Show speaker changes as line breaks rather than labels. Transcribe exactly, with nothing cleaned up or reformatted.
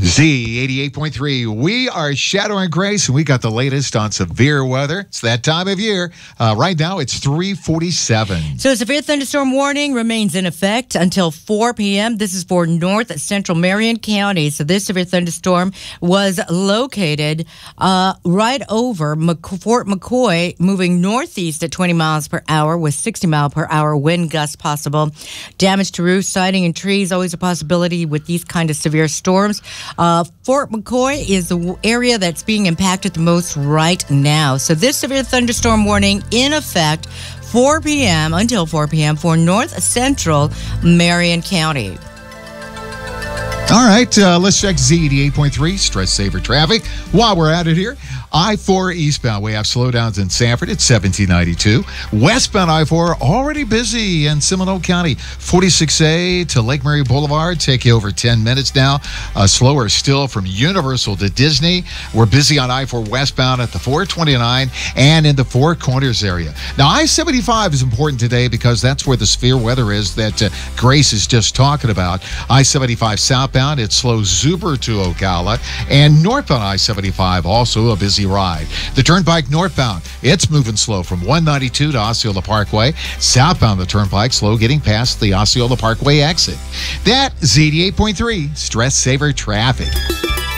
Z eighty-eight point three. We are Shadow and Grace, and we got the latest on severe weather. It's that time of year. Uh, right now, it's three forty-seven.
So, a severe thunderstorm warning remains in effect until four p.m. This is for north central Marion County. So, this severe thunderstorm was located uh, right over Mc- Fort McCoy, moving northeast at twenty miles per hour with sixty mile per hour wind gusts possible. Damage to roofs, siding, and trees always a possibility with these kind of severe storms. Uh, Fort McCoy is the area that's being impacted the most right now. So this severe thunderstorm warning in effect four p.m. until four p.m. for north central Marion County.
All right, uh, let's check Z eighty-eight point three, stress saver traffic. While we're at it here, I four eastbound, we have slowdowns in Sanford at seventeen ninety-two. Westbound I four already busy in Seminole County. forty-six A to Lake Mary Boulevard, take you over ten minutes now. Uh, slower still from Universal to Disney. We're busy on I four westbound at the four twenty-nine and in the Four Corners area. Now, I seventy-five is important today because that's where the severe weather is that uh, Grace is just talking about. I seventy-five southbound, it slows Zuber to Ocala, and northbound I seventy-five also a busy ride. The turnpike northbound, it's moving slow from one ninety-two to Osceola Parkway. Southbound the turnpike slow getting past the Osceola Parkway exit. That Z eighty-eight point three stress saver traffic.